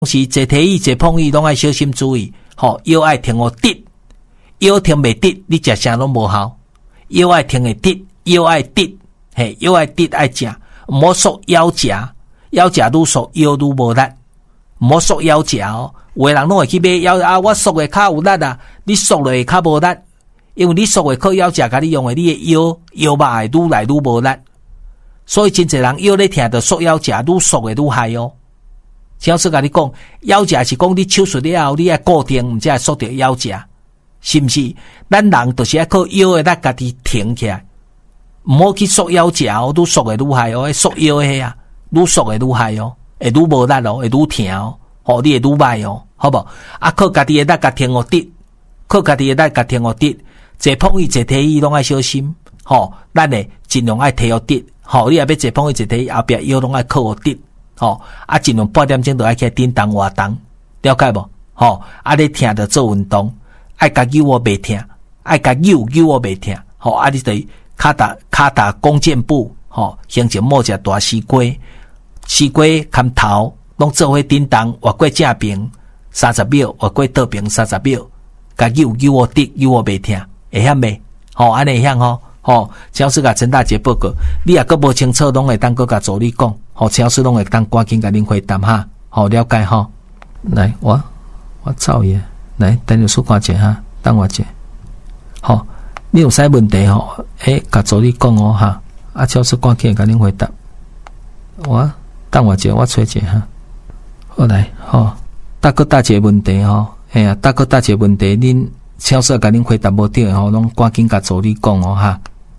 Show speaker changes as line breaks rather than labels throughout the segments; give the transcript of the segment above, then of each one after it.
是坐体椅坐碰椅拢爱小心注意，腰爱停互直，腰停袂直，你食啥拢无效。腰爱停会直，腰爱直，腰爱直爱食，毋好缩腰夹，腰夹愈缩腰愈无力，毋好缩腰夹哦。有的人拢会去买腰啊，我缩的较有力啊，你缩落会较无力，因为你缩的靠腰夹甲你用的，你的腰肉会愈来愈无力，所以真侪人腰咧疼着缩腰夹，愈缩的愈害哦。像是甲你讲，腰夹是讲你手术了后，你要固定，毋才会缩着腰夹，是毋是？咱人就是要靠腰的力家己挺起来，毋好去缩腰夹哦，愈缩的愈害哦，缩腰的啊，愈缩的愈害哦，会愈无力哦，会愈疼哦，你会愈歹哦，好无？啊，靠家己的力甲挺互直，靠家己的力甲挺互直，坐碰椅坐体椅拢爱小心，咱会尽量爱提互直，你也要坐碰椅坐体椅后壁腰拢爱靠互直。尽量8点钟就爱起叮当活动，了解无？你疼就做运动，爱甲扭我袂疼，爱甲扭我袂疼，你就骹踏弓箭步，形成某只大西瓜砍头，拢做伙叮当活过正平30秒，活过倒平30秒，甲扭我直，扭我袂疼，会晓袂？安尼会晓超市甲陈大姐报告，你也阁无清楚，拢会当阁甲助理讲。超市拢会当赶紧甲恁回答哈，了解哈。来，我走也来，等你说看者哈，等我者。你有啥问题甲助理讲哦哈，超市赶紧甲恁回答。我等我者，我找者哈。好来，大哥大姐问题大哥大姐问题，恁超市甲恁回答无对拢赶紧甲助理讲哦哈。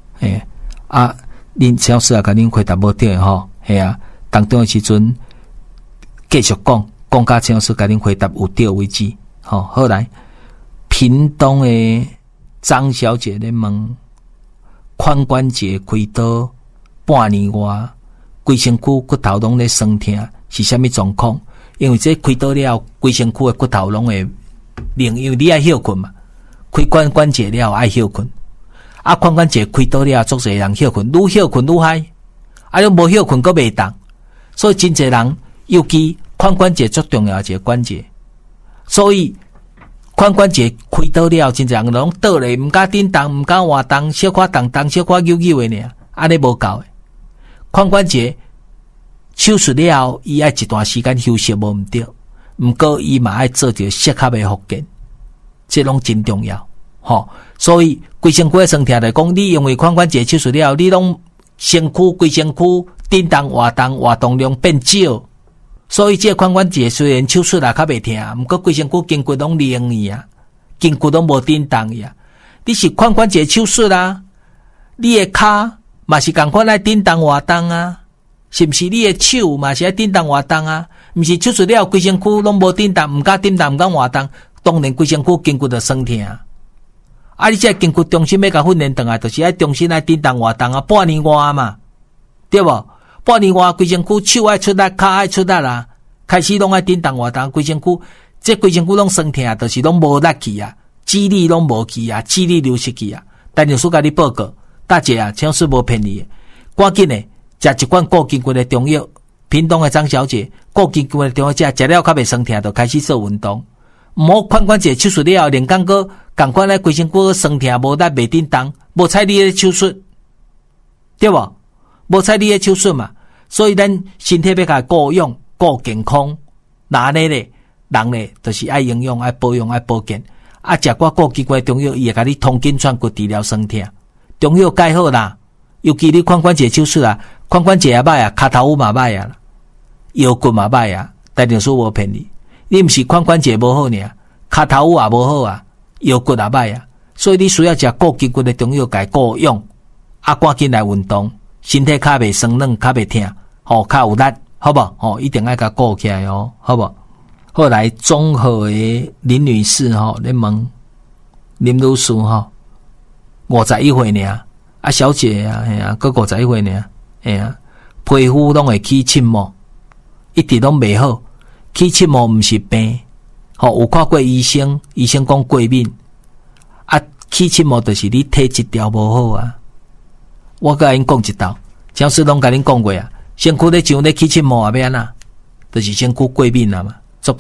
恁超市甲恁回答无对当中的时阵继续讲甲超市甲恁回答有对为止。好来，屏东的张小姐咧问，髋关节开刀半年外，规身躯骨头拢咧酸痛，是啥物状况？因为这开刀了，规身躯的骨头拢会另，因为你爱休困嘛，开髋关节了爱休困，髋关节开刀了，足侪人休困，愈休困愈歹，又无休困阁袂当。所以真侪人，尤其髋关节最重要的一个关节，所以髋关节开刀了，真侪人拢倒咧，毋敢叮当，毋敢活动，小可动，小可扭的尔，安尼无够的。髋关节手术了后，伊爱一段时间休息无毋对，毋过伊嘛爱做着适合的复健，这拢真重要。所以规身躯的酸痛来讲，你因为髋关节手术了后，你拢身躯规身躯叮当活动量变少，所以这髋关节虽然手术较袂疼，毋过规身躯筋骨拢灵去啊，筋骨拢无叮当去啊。你是髋关节手术啊，你的骹嘛是共款来叮当活动啊，是毋是？你的手嘛是爱叮当活动啊，毋是手术了规身躯拢无叮当，毋敢叮当，毋敢活动，当然规身躯筋骨就酸痛。你这筋骨重新要甲训练回来，就是爱重新来叮当活动啊，半年外嘛，对无？半年外规身躯手爱出力，骹爱出力啦，开始拢爱叮当活动，规身躯这规身躯拢酸痛，就是拢无力去啊，肌力拢无去啊，肌力流失去啊。但是甲你报告，大姐啊，超市无骗你的，赶紧的食一罐固筋骨的中药。屏东的张小姐，固筋骨的中药食了较袂酸痛，就开始做运动。毋好髋关节手术了后，连刚哥共款咧规身躯酸痛无力袂叮当，无采你的手术，对无？无采你的手术嘛，所以咱身体要甲顾养、顾健康，那安尼咧，人咧就是爱营养、爱保养、爱保健。食寡固筋骨的中药，伊会甲你通筋串骨治疗酸痛。中药介好啦，尤其你髋关节手术啊，髋关节也歹啊，骹头嘛歹啊，腰骨嘛歹啊，但是说无骗你。你毋是髋关节无好呢，骹头也无好啊，腰骨也歹啊，所以你需要食固筋骨的中药来顾养，赶紧来运动，身体较袂酸软，较袂痛，较有力，好无？一定要甲顾起来哦，好无？后来中和的林女士咧问林女士51岁尔，小姐啊，佮51岁尔，皮肤拢会起青毛，一直拢袂好。起青毛毋是病，有看过医生，医生讲过敏，起青毛就是你体质调无好啊。我甲因讲一道，超市拢甲恁讲过啊，身躯咧上咧起青毛也要安怎，就是身躯过敏啊嘛。